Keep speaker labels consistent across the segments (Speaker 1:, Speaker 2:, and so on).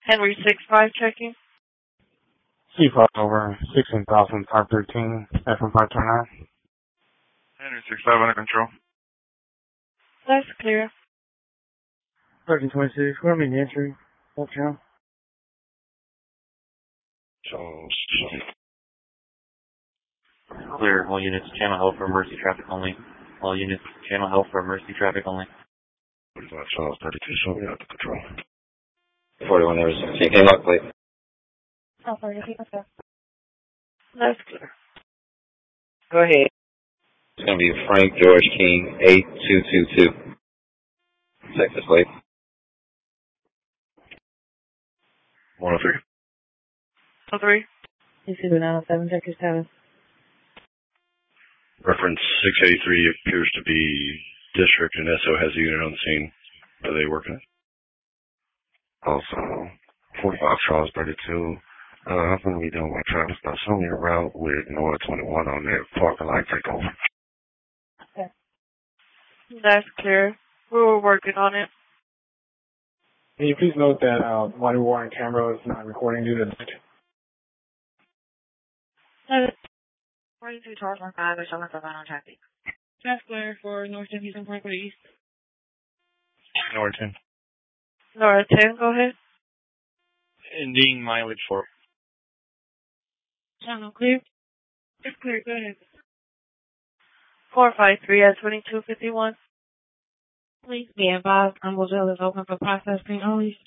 Speaker 1: Henry 65 checking.
Speaker 2: C5 over 16,513, FM 529.
Speaker 3: Henry 65 under control.
Speaker 1: That's clear.
Speaker 2: 1326, we're meeting entry. Left channel.
Speaker 4: Clear. All units, channel held for emergency traffic only. All units, channel held for emergency traffic only.
Speaker 5: 45 Charles 32, show me out to control.
Speaker 4: 41 there is 17. Hey, lock plate.
Speaker 1: Oh, sorry, that's clear.
Speaker 6: Go ahead.
Speaker 4: It's going to be Frank George King 8222. Texas plate.
Speaker 5: 103.
Speaker 1: 03.
Speaker 6: EC 907, check your status.
Speaker 5: Reference 683 appears to be district and SO has a unit on the scene. Are they working it?
Speaker 7: Also, 45 Charles 32. I'm going to be doing my traffic stop. Show me a route with North 21 on there. Parking lot takeover.
Speaker 1: Okay. That's clear. We were working on it.
Speaker 2: Can you please note that body worn camera is not recording due to that?
Speaker 1: 42 Charles 15 is showing for on traffic. That's clear for Northern Houston Parkway East.
Speaker 3: Norton.
Speaker 1: Nora 10, go ahead.
Speaker 3: Ending mileage 4.
Speaker 1: Channel clear. It's clear, go ahead. 453 at 2251.
Speaker 6: Please be advised, Humbleville is open for processing only.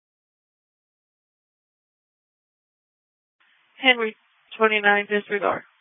Speaker 1: Henry 29, disregard.